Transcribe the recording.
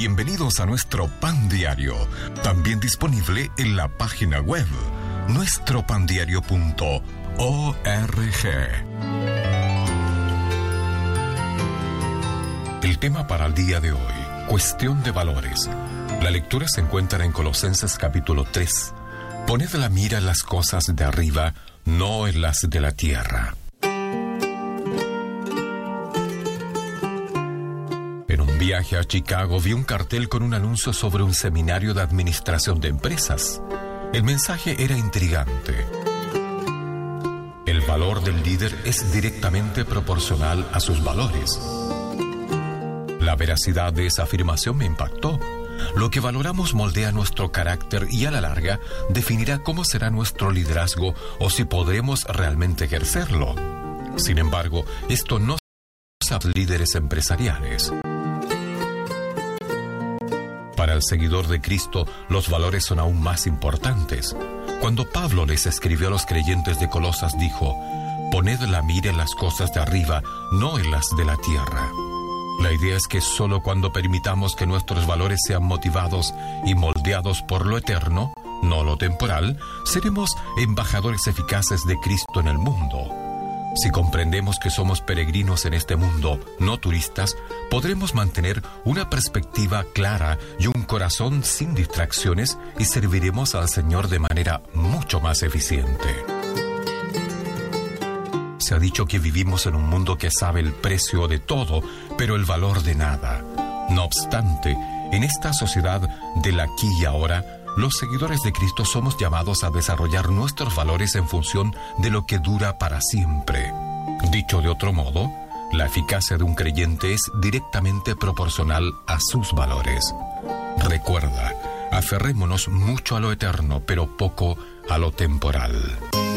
Bienvenidos a nuestro Pan Diario, también disponible en la página web nuestropandiario.org. El tema para el día de hoy, cuestión de valores. La lectura se encuentra en Colosenses capítulo 3. Poned la mira en las cosas de arriba, no en las de la tierra. En un viaje a Chicago vi un cartel con un anuncio sobre un seminario de administración de empresas. El mensaje era intrigante. El valor del líder es directamente proporcional a sus valores. La veracidad de esa afirmación me impactó. Lo que valoramos moldea nuestro carácter y a la larga definirá cómo será nuestro liderazgo o si podremos realmente ejercerlo. Sin embargo, esto no se hace a líderes empresariales. Para el seguidor de Cristo, los valores son aún más importantes. Cuando Pablo les escribió a los creyentes de Colosas, dijo: «Poned la mira en las cosas de arriba, no en las de la tierra». La idea es que solo cuando permitamos que nuestros valores sean motivados y moldeados por lo eterno, no lo temporal, seremos embajadores eficaces de Cristo en el mundo. Si comprendemos que somos peregrinos en este mundo, no turistas, podremos mantener una perspectiva clara y un corazón sin distracciones y serviremos al Señor de manera mucho más eficiente. Se ha dicho que vivimos en un mundo que sabe el precio de todo, pero el valor de nada. No obstante, en esta sociedad del aquí y ahora, los seguidores de Cristo somos llamados a desarrollar nuestros valores en función de lo que dura para siempre. Dicho de otro modo, la eficacia de un creyente es directamente proporcional a sus valores. Recuerda, aferrémonos mucho a lo eterno, pero poco a lo temporal.